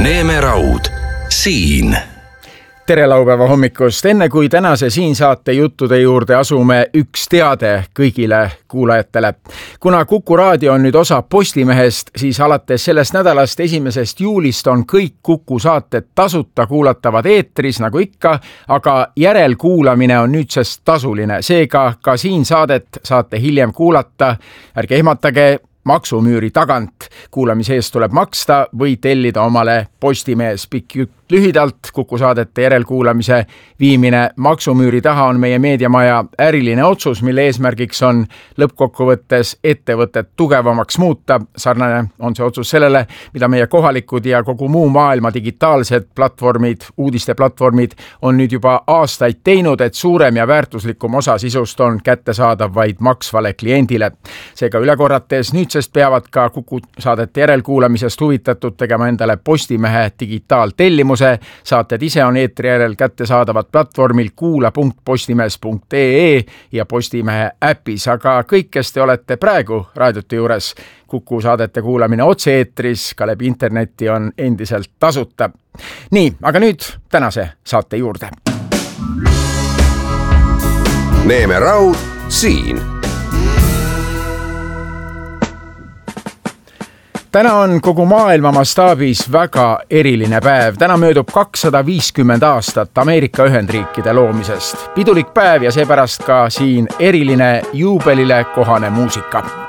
Neeme Raud, siin. Tere laupäeva hommikust. Enne kui tänase siin saate juttude juurde asume, üks teade kõigile kuulajatele. Kuna Kuku raadio on nüüd osa Postimehest, siis alates sellest nädalast 1. juulist on kõik Kuku saated tasuta kuulatavad eetris nagu ikka, aga järelkuulamine on nüüdsest tasuline. Seega ka siin saadet saate hiljem kuulata. Ärge ehmatage, maksumüüri tagant. Kuulamise eest tuleb maksta või tellida omale Postimehes. Pikk jutt lühidalt, Kuku saadete järelkuulamise viimine maksumüüri taha on meie meediamaja äriline otsus, mille eesmärgiks on lõppkokkuvõttes ettevõtet tugevamaks muuta. Sarnane on see otsus sellele, mida meie kohalikud ja kogu muu maailma digitaalsed platvormid, uudisteplatvormid on nüüd juba aastaid teinud, et suurem ja väärtuslikum osa sisust on kättesaadav vaid maksvale kliendile. Seega üle korrates, nüüdsest peavad ka Kuku saadete järelkuulamisest huvitatud tegema endale Postimehe digitaaltellimuse. Saated ise on eetri järel kättesaadavad platvormil kuula.postimees.ee ja Postimehe äpis, aga kõik, kes te olete praegu raadiote juures, Kuku saadete kuulamine otse-eetris ka läbi interneti on endiselt tasuta. Nii, aga nüüd tänase saate juurde. Neeme Raud, siin. Täna on kogu maailma mastaabis väga eriline päev. Täna möödub 250 aastat Ameerika Ühendriikide loomisest. Pidulik päev ja seepärast ka siin eriline juubelile kohane muusika.